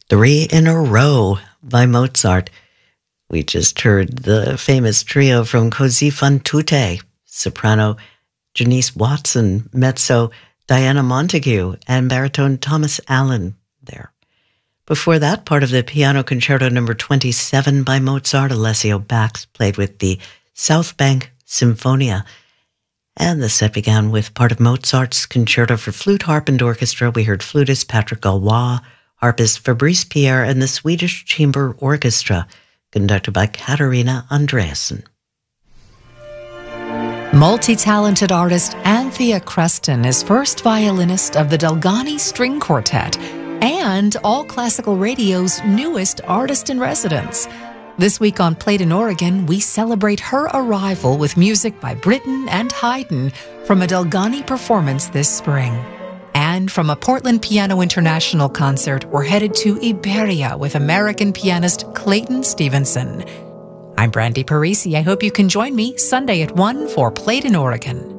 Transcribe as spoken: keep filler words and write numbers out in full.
Three in a Row by Mozart. We just heard the famous trio from Così fan tutte, soprano Janice Watson, mezzo Diana Montague, and baritone Thomas Allen there. Before that, part of the Piano Concerto number twenty-seven by Mozart, Alessio Bax, played with the South Bank Symphonia. And the set began with part of Mozart's Concerto for Flute, Harp, and Orchestra. We heard flutist Patrick Galois, harpist Fabrice Pierre, and the Swedish Chamber Orchestra, conducted by Katarina Andreasen. Multi-talented artist Anthea Creston is first violinist of the Delgani String Quartet and All Classical Radio's newest artist-in-residence. This week on Played in Oregon, we celebrate her arrival with music by Britten and Haydn from a Delgani performance this spring. And from a Portland Piano International concert, we're headed to Iberia with American pianist Clayton Stevenson. I'm Brandy Parisi. I hope you can join me Sunday at one for Played in Oregon.